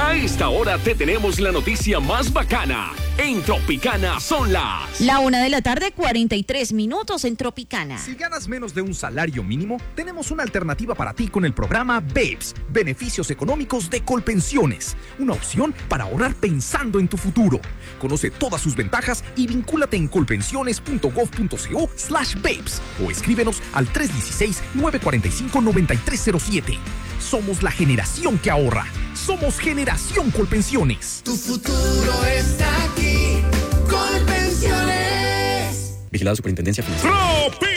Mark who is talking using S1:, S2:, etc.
S1: A esta hora te tenemos la noticia más bacana. En Tropicana son las...
S2: La 1:43 p.m. en Tropicana.
S3: Si ganas menos de un salario mínimo, tenemos una alternativa para ti con el programa BEPS, Beneficios Económicos de Colpensiones. Una opción para ahorrar pensando en tu futuro. Conoce todas sus ventajas y vincúlate en colpensiones.gov.co/BEPS o escríbenos al 316-945-9307. Somos la generación que ahorra. Somos Generación Colpensiones.
S4: Tu futuro está aquí. Colpensiones.
S5: Vigilado Superintendencia Financiera.